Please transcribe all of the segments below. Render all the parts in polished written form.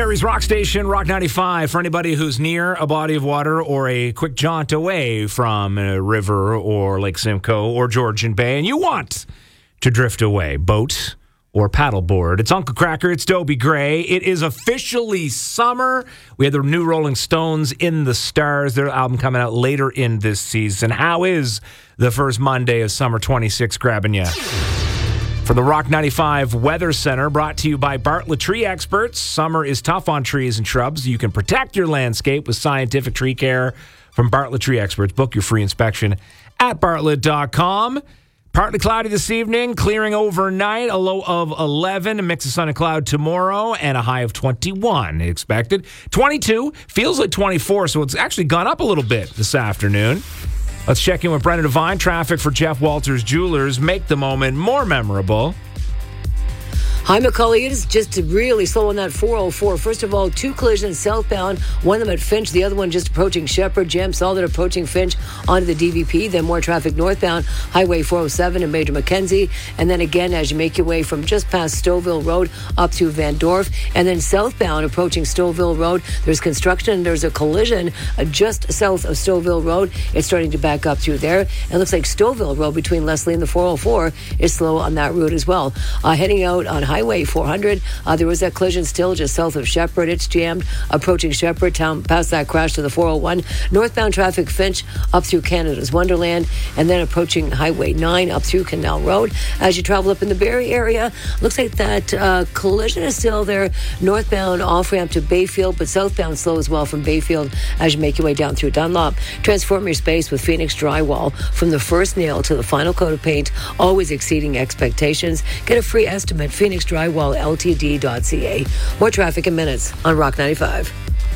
Calgary's rock station, Rock 95, for anybody who's near a body of water or a quick jaunt away from a river or Lake Simcoe or Georgian Bay, and you want to drift away, boat or paddleboard. It's Uncle Cracker, it's Dobie Gray. It is officially summer. We had the new Rolling Stones, In the Stars, their album coming out later in this season. How is the first Monday of summer 26 grabbing you? From the Rock 95 Weather Center, brought to you by Bartlett Tree Experts. Summer is tough on trees and shrubs. You can protect your landscape with scientific tree care from Bartlett Tree Experts. Book your free inspection at bartlett.com. Partly cloudy this evening, clearing overnight, a low of 11, a mix of sun and cloud tomorrow, and a high of 21 expected. 22, feels like 24, so it's actually gone up a little bit this afternoon. Let's check in with Brendan Devine. Traffic for Jeff Walters Jewelers. Make the moment more memorable. Hi, Macaulay. It is just really slow on that 404. First of all, two collisions southbound, one of them at Finch, the other one just approaching Shepherd. Jam saw that approaching Finch onto the DVP. Then more traffic northbound, Highway 407 and Major Mackenzie. And then again, as you make your way from just past Stouffville Road up to Van Dorf. And then southbound, approaching Stouffville Road, there's construction. There's a collision just south of Stouffville Road. It's starting to back up through there. It looks like Stouffville Road between Leslie and the 404 is slow on that route as well. Heading out on Highway 400, there was that collision still just south of Shepherd. It's jammed approaching Shepherd town past that crash to the 401. Northbound traffic Finch up through Canada's Wonderland, and then approaching Highway 9 up through Canal Road. As you travel up in the Barrie area, looks like that collision is still there northbound off ramp to Bayfield, but southbound slow as well from Bayfield as you make your way down through Dunlop. Transform your space with Phoenix Drywall, from the first nail to the final coat of paint, always exceeding expectations. Get a free estimate, phoenixdrywallltd.ca. More traffic in minutes on Rock 95.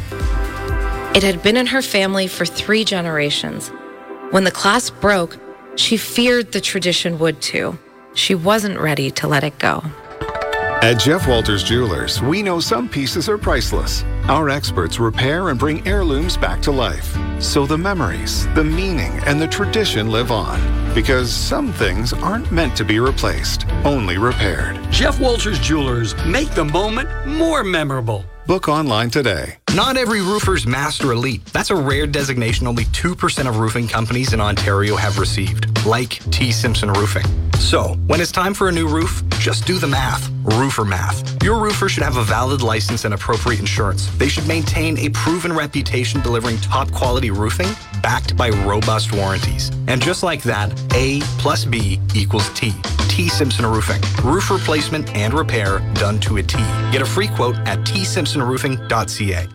It had been in her family for 3 generations. When the clasp broke, she feared the tradition would too. She wasn't ready to let it go. At Jeff Walters Jewelers, we know some pieces are priceless. Our experts repair and bring heirlooms back to life, so the memories, the meaning, and the tradition live on. Because some things aren't meant to be replaced, only repaired. Jeff Walters Jewelers, make the moment more memorable. Book online today. Not every roofer's Master Elite. That's a rare designation only 2% of roofing companies in Ontario have received, like T. Simpson Roofing. So, when it's time for a new roof, just do the math. Roofer math. Your roofer should have a valid license and appropriate insurance. They should maintain a proven reputation delivering top quality roofing backed by robust warranties. And just like that, A plus B equals T. T. Simpson Roofing. Roof replacement and repair done to a T. Get a free quote at tsimpsonroofing.ca.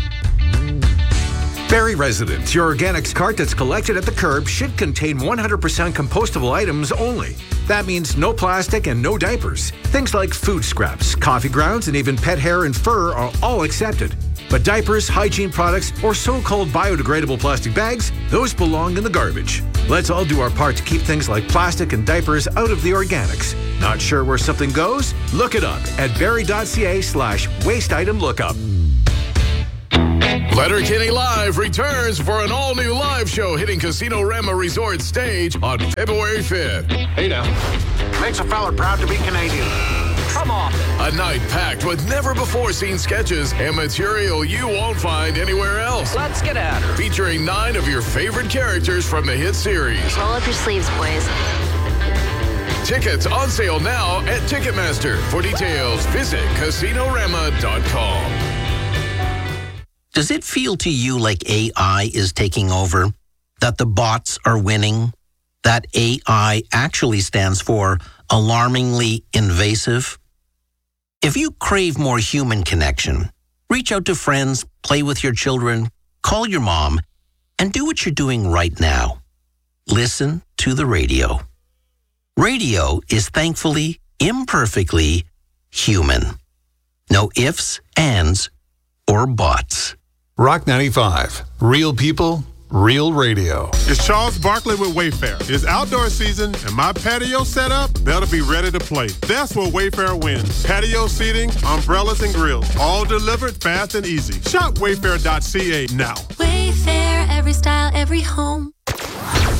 Barrie residents, your organics cart that's collected at the curb should contain 100% compostable items only. That means no plastic and no diapers. Things like food scraps, coffee grounds, and even pet hair and fur are all accepted. But diapers, hygiene products, or so-called biodegradable plastic bags, those belong in the garbage. Let's all do our part to keep things like plastic and diapers out of the organics. Not sure where something goes? Look it up at barrie.ca/waste item lookup. Letterkenny Live returns for an all-new live show hitting Casino Rama Resort stage on February 5th. Hey now. Makes a fella proud to be Canadian. Come on. A night packed with never-before-seen sketches and material you won't find anywhere else. Let's get at her. Featuring 9 of your favorite characters from the hit series. Roll up your sleeves, boys. Tickets on sale now at Ticketmaster. For details, visit casinorama.com. Does it feel to you like AI is taking over? That the bots are winning? That AI actually stands for alarmingly invasive? If you crave more human connection, reach out to friends, play with your children, call your mom, and do what you're doing right now. Listen to the radio. Radio is thankfully, imperfectly human. No ifs, ands, or buts. Rock 95. Real people, real radio. It's Charles Barkley with Wayfair. It's outdoor season, and my patio setup better be ready to play. That's where Wayfair wins. Patio seating, umbrellas, and grills. All delivered fast and easy. Shop wayfair.ca now. Wayfair, every style, every home.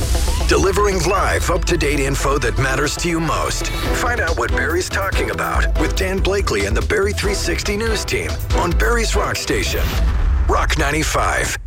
delivering live, up-to-date info that matters to you most. Find out what Barry's talking about with Dan Blakely and the Barry 360 News team on Barry's Rock Station. Rock 95.